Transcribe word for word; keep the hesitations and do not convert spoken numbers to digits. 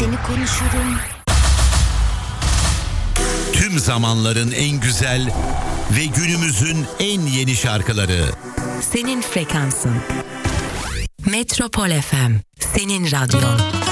seni konuşurum. Tüm zamanların en güzel ve günümüzün en yeni şarkıları. Senin frekansın. Metropol F M, senin radyon.